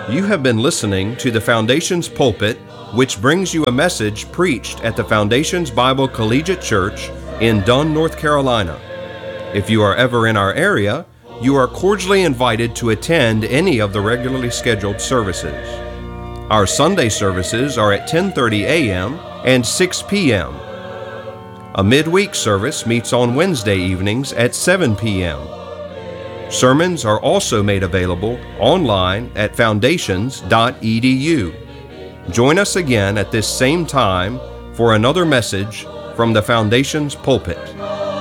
You have been listening to the Foundations Pulpit, which brings you a message preached at the Foundations Bible Collegiate Church in Dunn, North Carolina. If you are ever in our area, you are cordially invited to attend any of the regularly scheduled services. Our Sunday services are at 10:30 a.m. and 6 p.m. A midweek service meets on Wednesday evenings at 7 p.m. Sermons are also made available online at foundations.edu. Join us again at this same time for another message from the Foundations Pulpit.